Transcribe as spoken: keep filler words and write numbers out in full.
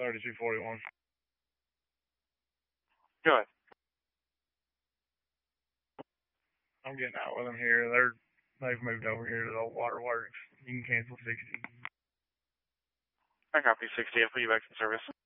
thirty-two forty-one. Go ahead. I'm getting out with them here. They're they've moved over here to the waterworks. You can cancel sixty. I copy sixty. I'll put you back in service.